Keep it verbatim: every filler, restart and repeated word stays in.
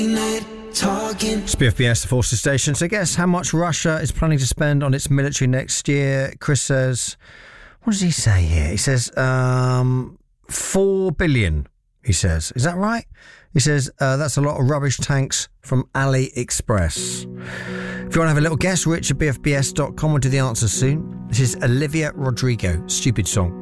It's B F B S, the Forces Station. So guess how much Russia is planning to spend on its military next year? Chris says, what does he say here? He says, um, four billion, he says. Is that right? He says, uh, that's a lot of rubbish tanks from AliExpress. If you want to have a little guess, rich at b f b s dot com. We'll do the answer soon. This is Olivia Rodrigo, Stupid Song.